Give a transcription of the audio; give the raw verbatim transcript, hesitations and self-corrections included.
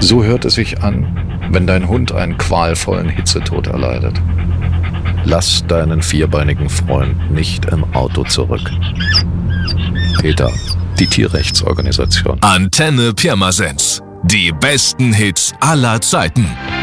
So hört es sich an, wenn dein Hund einen qualvollen Hitzetod erleidet. Lass deinen vierbeinigen Freund nicht im Auto zurück. PETA, die Tierrechtsorganisation. Antenne Pirmasens. Die besten Hits aller Zeiten.